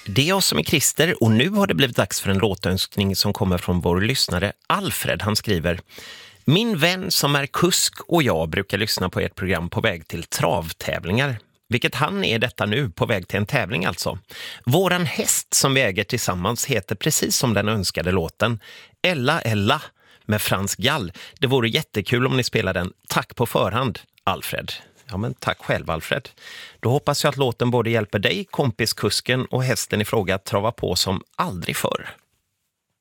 Det är jag som är Christer och nu har det blivit dags för en låtönskning som kommer från vår lyssnare Alfred. Han skriver: Min vän som är kusk och jag brukar lyssna på ert program på väg till travtävlingar. Vilket han är detta nu, på väg till en tävling alltså. Våran häst som vi äger tillsammans heter precis som den önskade låten, Ella med Frans Gall. Det vore jättekul om ni spelar den. Tack på förhand, Alfred. Ja, men tack själv, Alfred. Då hoppas jag att låten både hjälper dig, kompiskusken och hästen i fråga att trava på som aldrig förr.